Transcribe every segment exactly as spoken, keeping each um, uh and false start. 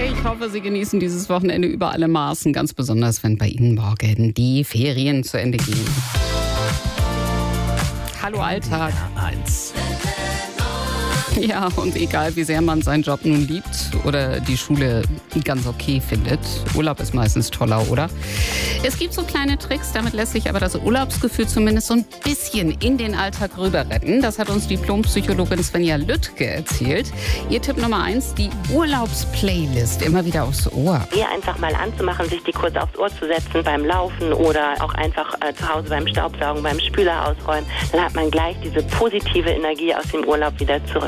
Ich hoffe, Sie genießen dieses Wochenende über alle Maßen, ganz besonders, wenn bei Ihnen morgen die Ferien zu Ende gehen. Hallo Alltag. eins. Ja, und egal wie sehr man seinen Job nun liebt oder die Schule ganz okay findet, Urlaub ist meistens toller, oder? Es gibt so kleine Tricks, damit lässt sich aber das Urlaubsgefühl zumindest so ein bisschen in den Alltag rüber retten. Das hat uns Diplompsychologin Svenja Lüttke erzählt. Ihr Tipp Nummer eins, die Urlaubsplaylist immer wieder aufs Ohr. Die einfach mal anzumachen, sich die kurz aufs Ohr zu setzen beim Laufen oder auch einfach äh, zu Hause beim Staubsaugen, beim Spüler ausräumen. Dann hat man gleich diese positive Energie aus dem Urlaub wieder zurück.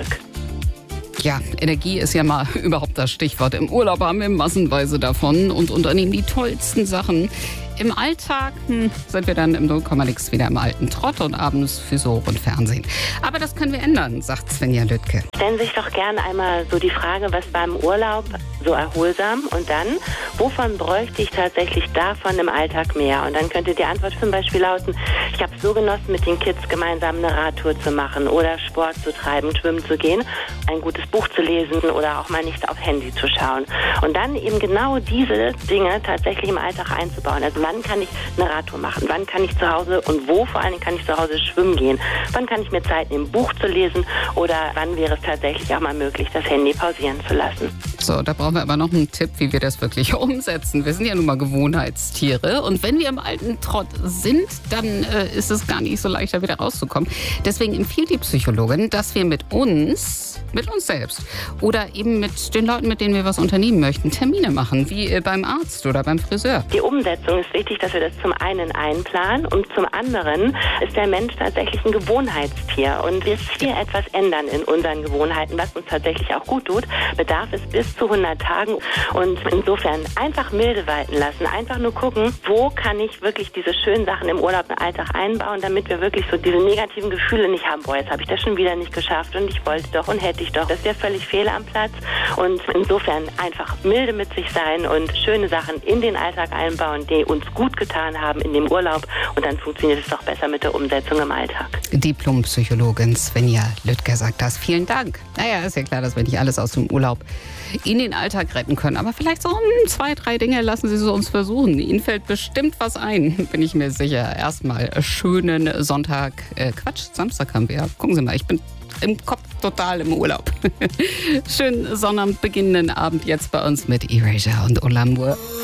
Ja, Energie ist ja mal überhaupt das Stichwort. Im Urlaub haben wir massenweise davon und unternehmen die tollsten Sachen. Im Alltag hm, sind wir dann im null Komma nix wieder im alten Trott und abends Frisur und Fernsehen. Aber das können wir ändern, sagt Svenja Lüttke. Stellen Sie sich doch gerne einmal so die Frage, was war im Urlaub so erholsam und dann, wovon bräuchte ich tatsächlich davon im Alltag mehr? Und dann könnte die Antwort zum Beispiel lauten, ich habe es so genossen, mit den Kids gemeinsam eine Radtour zu machen oder Sport zu treiben, schwimmen zu gehen, ein gutes Buch zu lesen oder auch mal nicht aufs Handy zu schauen. Und dann eben genau diese Dinge tatsächlich im Alltag einzubauen. Also wann kann ich eine Radtour machen? Wann kann ich zu Hause und wo vor allen Dingen kann ich zu Hause schwimmen gehen? Wann kann ich mir Zeit nehmen, ein Buch zu lesen? Oder wann wäre es tatsächlich auch mal möglich, das Handy pausieren zu lassen? So, da brauchen wir aber noch einen Tipp, wie wir das wirklich umsetzen. Wir sind ja nun mal Gewohnheitstiere. Und wenn wir im alten Trott sind, dann äh, ist es gar nicht so leicht, da wieder rauszukommen. Deswegen empfiehlt die Psychologin, dass wir mit uns, mit uns selbst oder eben mit den Leuten, mit denen wir was unternehmen möchten, Termine machen, wie äh, beim Arzt oder beim Friseur. Die Umsetzung ist wichtig, dass wir das zum einen einplanen und zum anderen ist der Mensch tatsächlich ein Gewohnheitstier. Und bis wir etwas ändern in unseren Gewohnheiten, was uns tatsächlich auch gut tut, bedarf es bis zu hundert Tagen. Und insofern einfach milde walten lassen. Einfach nur gucken, wo kann ich wirklich diese schönen Sachen im Urlaub im Alltag einbauen, damit wir wirklich so diese negativen Gefühle nicht haben. Boah, jetzt habe ich das schon wieder nicht geschafft und ich wollte doch und hätte ich doch. Das wäre völlig fehl am Platz. Und insofern einfach milde mit sich sein und schöne Sachen in den Alltag einbauen, die uns gut getan haben in dem Urlaub. Und dann funktioniert es doch besser mit der Umsetzung im Alltag. Diplompsychologin Svenja Lüttke sagt das. Vielen Dank. Naja, ist ja klar, dass wir nicht alles aus dem Urlaub in den Alltag retten können. Aber vielleicht so um zwei, drei Dinge lassen Sie es uns versuchen. Ihnen fällt bestimmt was ein, bin ich mir sicher. Erstmal schönen Sonntag, äh, Quatsch, Samstag haben wir. Gucken Sie mal, ich bin im Kopf total im Urlaub. Schönen Sonnabend, beginnenden Abend jetzt bei uns mit Erasure und Olamur.